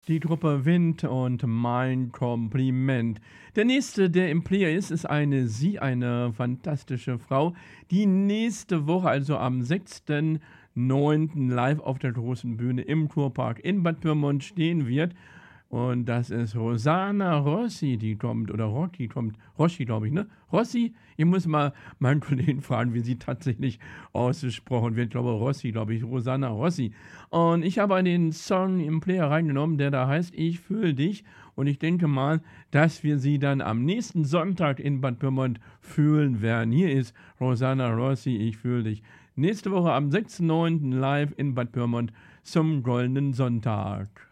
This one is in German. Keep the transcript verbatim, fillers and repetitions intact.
Die Gruppe Wind und Mein Kompliment. Der nächste, der im Player ist, ist eine sie, eine fantastische Frau, die nächste Woche, also am sechsten neunten live auf der großen Bühne im Kurpark in Bad Pyrmont stehen wird. Und das ist Rosanna Rossi, die kommt, oder Rocky kommt, Rossi, glaube ich, ne? Rossi, ich muss mal meinen Kollegen fragen, wie sie tatsächlich ausgesprochen wird. Ich glaube, Rossi, glaube ich, Rosanna Rossi. Und ich habe den Song im Player reingenommen, der da heißt Ich fühle dich. Und ich denke mal, dass wir sie dann am nächsten Sonntag in Bad Pyrmont fühlen werden. Hier ist Rosanna Rossi, Ich fühle dich. Nächste Woche am sechsten neunten live in Bad Pyrmont zum Goldenen Sonntag.